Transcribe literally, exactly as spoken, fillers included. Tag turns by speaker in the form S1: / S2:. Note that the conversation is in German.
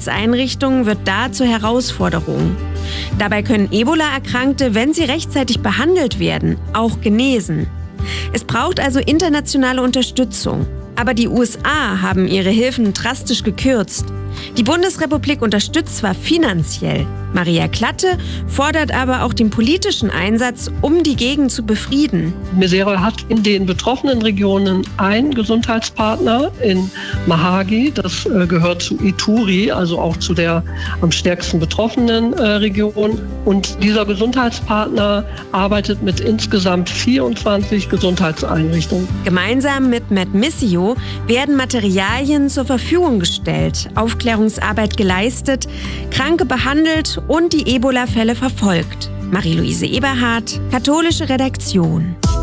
S1: Gesundheitseinrichtungen wird da zur Herausforderung. Dabei können Ebola-Erkrankte, wenn sie rechtzeitig behandelt werden, auch genesen. Es braucht also internationale Unterstützung. Aber die U S A haben ihre Hilfen drastisch gekürzt. Die Bundesrepublik unterstützt zwar finanziell, Maria Klatte fordert aber auch den politischen Einsatz, um die Gegend zu befrieden.
S2: Misere hat in den betroffenen Regionen einen Gesundheitspartner in Mahagi, das äh, gehört zu Ituri, also auch zu der am stärksten betroffenen äh, Region. Und dieser Gesundheitspartner arbeitet mit insgesamt vierundzwanzig Gesundheitseinrichtungen.
S1: Gemeinsam mit MedMissio werden Materialien zur Verfügung gestellt, Aufklärungsarbeit geleistet, Kranke behandelt und die Ebola-Fälle verfolgt. Marie-Louise Eberhardt, Katholische Redaktion.